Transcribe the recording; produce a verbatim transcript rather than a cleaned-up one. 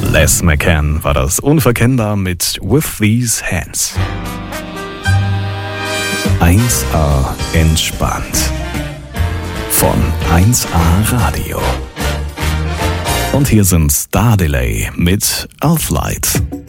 Les McCann war das, unverkennbar mit With These Hands. eins A entspannt. Von eins A Radio. Und hier sind Star Delay mit Earthlight.